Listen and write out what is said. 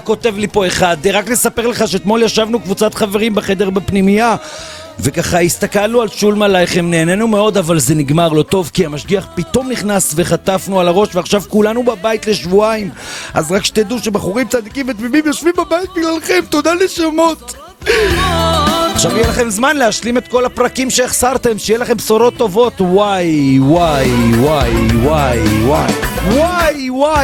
כותב לי פה אחד, רק נספר לך שאתמול ישבנו קבוצת חברים בחדר בפנימייה וככה הסתכלנו על שולמה לייכם, נהנינו מאוד, אבל זה נגמר לא טוב כי המשגיח פתאום נכנס וחטפנו על הראש ועכשיו כולנו בבית לשבועיים. אז רק שתדעו שבחורים צדיקים ותמימים יושבים בבית בגללכם, תודה נשמות. עכשיו יהיה לכם זמן להשלים את כל הפרקים שהחסרתם, שיהיה לכם בשורות טובות. וואי וואי וואי וואי וואי וואי וואי